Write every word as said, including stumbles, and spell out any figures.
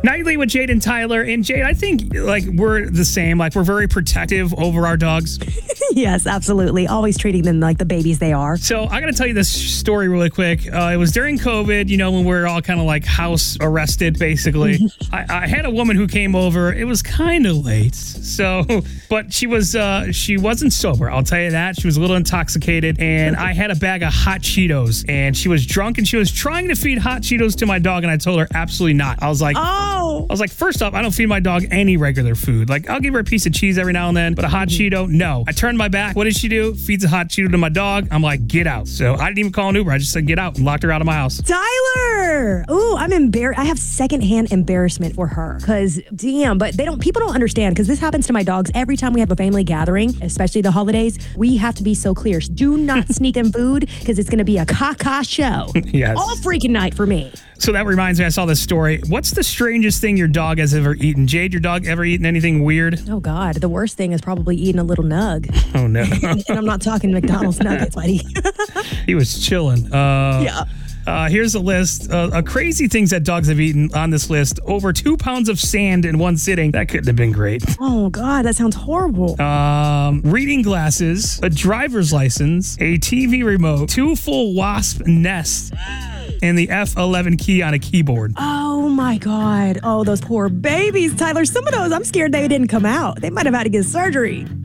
Nightly with Jade and Tyler. And Jade, I think like we're the same. Like we're very protective over our dogs. Yes, absolutely. Always treating them like the babies they are. So I got to tell you this story really quick. Uh, it was during COVID, you know, when we were all kind of like house arrested, basically. I, I had a woman who came over. It was kind of late. So, but she was, uh, she wasn't sober. I'll tell you that. She was a little intoxicated. And I had a bag of hot Cheetos and she was drunk and she was trying to feed hot Cheetos to my dog. And I told her absolutely not. I was like, oh, I was like, first off, I don't feed my dog any regular food. Like I'll give her a piece of cheese every now and then, but a hot Cheeto, no. I turned my back. What did she do? Feeds a hot Cheeto to my dog. I'm like, get out. So I didn't even call an Uber. I just said, get out and locked her out of my house. Tyler! Ooh, I'm embarrassed. I have secondhand embarrassment for her because damn, but they don't, people don't understand because this happens to my dogs every time we have a family gathering, especially the holidays. We have to be so clear. Do not sneak in food because it's going to be a caca show. Yes. All freaking night for me. So that reminds me, I saw this story. What's the strangest thing your dog has ever eaten? Jade, your dog ever eaten anything weird? Oh, God. The worst thing is probably eating a little nug. Oh, no. and, and I'm not talking McDonald's nuggets, buddy. He was chilling. Uh, yeah. Uh, here's a list uh, of crazy things that dogs have eaten on this list. Over two pounds of sand in one sitting. That couldn't have been great. Oh, God, that sounds horrible. Um, reading glasses, a driver's license, a T V remote, two full wasp nests, and the F eleven key on a keyboard. Oh, my God. Oh, those poor babies, Tyler. Some of those, I'm scared they didn't come out. They might have had to get surgery.